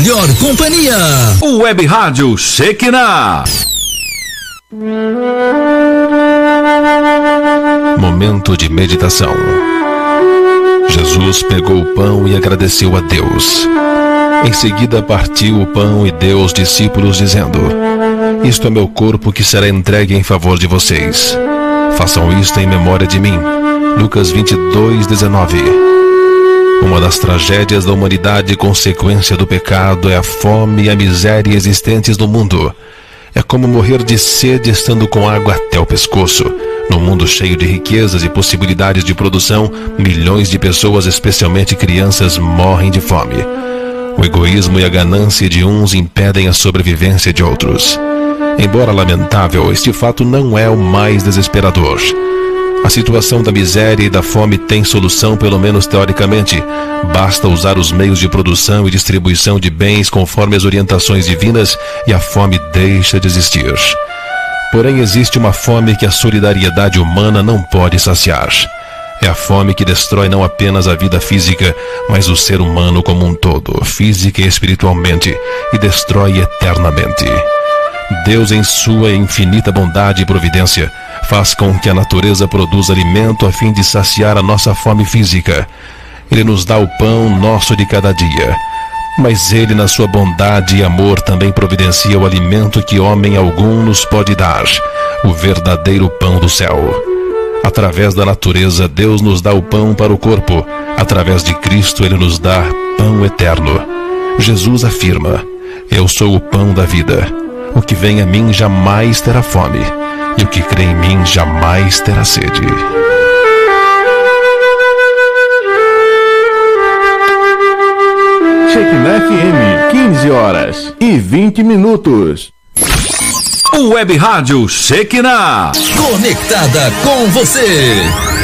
melhor companhia. Web Rádio Shekinah. Momento de meditação. Jesus pegou o pão e agradeceu a Deus. Em seguida partiu o pão e deu aos discípulos, dizendo: isto é meu corpo que será entregue em favor de vocês. Façam isto em memória de mim. Lucas 22:19. Uma das tragédias da humanidade, consequência do pecado, é a fome e a miséria existentes no mundo. É como morrer de sede estando com água até o pescoço. No mundo cheio de riquezas e possibilidades de produção, milhões de pessoas, especialmente crianças, morrem de fome. O egoísmo e a ganância de uns impedem a sobrevivência de outros. Embora lamentável, este fato não é o mais desesperador. A situação da miséria e da fome tem solução, pelo menos teoricamente. Basta usar os meios de produção e distribuição de bens conforme as orientações divinas e a fome deixa de existir. Porém, existe uma fome que a solidariedade humana não pode saciar. É a fome que destrói não apenas a vida física, mas o ser humano como um todo, física e espiritualmente, e destrói eternamente. Deus, em sua infinita bondade e providência, faz com que a natureza produza alimento a fim de saciar a nossa fome física. Ele nos dá o pão nosso de cada dia. Mas Ele, na sua bondade e amor, também providencia o alimento que homem algum nos pode dar, o verdadeiro pão do céu. Através da natureza, Deus nos dá o pão para o corpo. Através de Cristo, Ele nos dá pão eterno. Jesus afirma: eu sou o pão da vida. O que vem a mim jamais terá fome, e o que crê em mim jamais terá sede. Shekinah FM, 15h20. Web Rádio Shekinah. Conectada com você.